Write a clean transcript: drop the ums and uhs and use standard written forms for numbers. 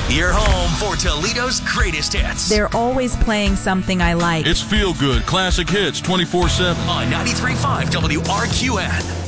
Your home for Toledo's greatest hits. They're always playing something I like. It's Feel Good, classic hits 24/7. On 93.5 WRQN.